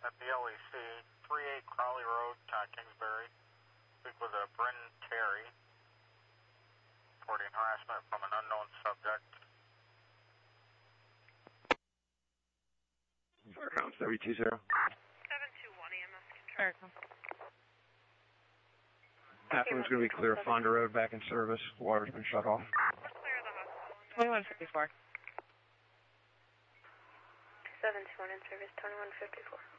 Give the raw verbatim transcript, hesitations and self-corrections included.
at the L E C, three eight Crowley Road, uh, Kingsbury. Speak with uh, Bryn Terry, reporting harassment from an unknown subject. Fairgrounds, W two zero. seven two one E M S control. Afternoon's going to be clear. Fonda Road back in service. Water's been shut off. We're clear of the hospital. twenty-one fifty-four. seven two one in service, twenty-one fifty-four.